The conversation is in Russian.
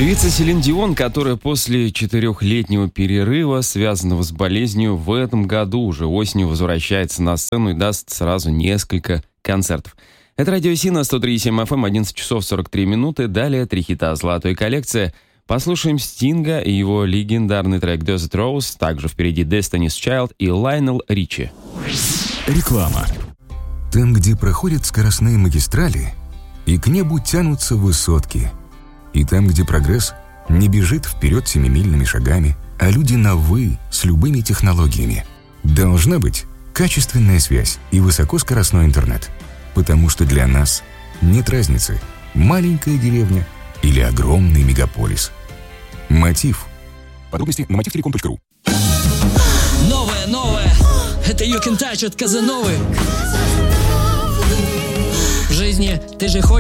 Певица Селин Дион, которая после 4-летнего перерыва, связанного с болезнью, в этом году уже осенью возвращается на сцену и даст сразу несколько концертов. Это радио Си на 103.7 FM, 11 часов 43 минуты. Далее 3 хита золотой коллекции. Послушаем Стинга и его легендарный трек Desert Rose. Также впереди Destiny's Child и Лайонел Ричи. Реклама. Там, где проходят скоростные магистрали, и к небу тянутся высотки. И там, где прогресс не бежит вперед семимильными шагами, а люди на «вы» с любыми технологиями. Должна быть качественная связь и высокоскоростной интернет. Потому что для нас нет разницы, маленькая деревня или огромный мегаполис. Мотив. Подробности на motivtelecom.ru. Новое. Это You Can Touch от Казановы. В жизни ты же хочешь